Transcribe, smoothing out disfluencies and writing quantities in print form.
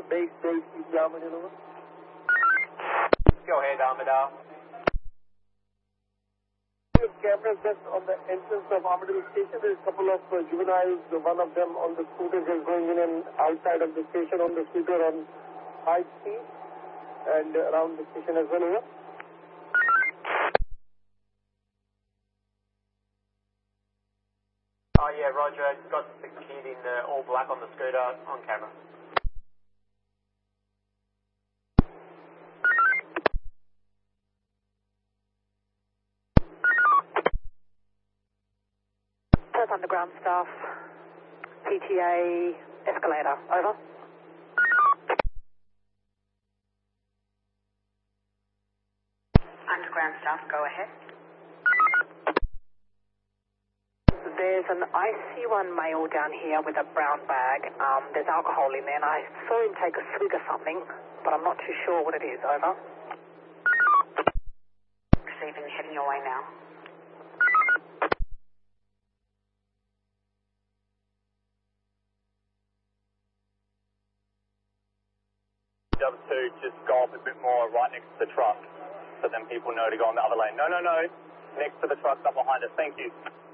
Base, East Armadale, over. Go ahead, Armadale. Cameras just on the entrance of Armadale Station. There's a couple of juveniles, one of them on the scooter just going in and outside of the station on the scooter on high speed and around the station as well, over. Oh yeah, roger. Got the kid in all black on the scooter on camera. Perth Underground staff, PTA escalator, over. Underground staff, go ahead. There's an IC1 male down here with a brown bag. There's alcohol in there, and I saw him take a swig of something, but I'm not too sure what it is, over. Receiving, heading your way now. Dub 2, just go up a bit more right next to the truck, so then people know to go on the other lane. No. Next to the truck up behind us. Thank you.